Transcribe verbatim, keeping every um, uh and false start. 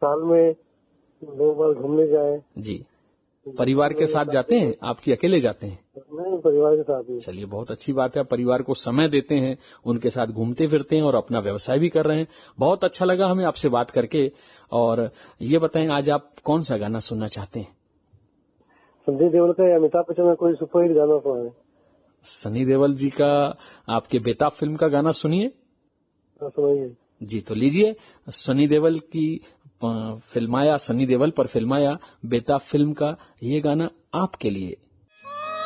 साल में दो बार घूमने जाए। जी, परिवार के साथ जाते हैं आपकी अकेले जाते हैं? नहीं, परिवार के साथ ही। चलिए, बहुत अच्छी बात है, परिवार को समय देते हैं, उनके साथ घूमते फिरते हैं और अपना व्यवसाय भी कर रहे हैं। बहुत अच्छा लगा हमें आपसे बात करके। और ये बताएं, आज आप कौन सा गाना सुनना चाहते हैं? सनी देओल का या अमिताभ बच्चन का कोई सुपरहिट गाना तो है। सनी देओल जी का आपके बेताब फिल्म का गाना सुनिए। सुनाइए जी, तो लीजिए सनी देओल की फिल्माया, सनी देओल पर फिल्माया बेताब फिल्म का ये गाना आपके लिए।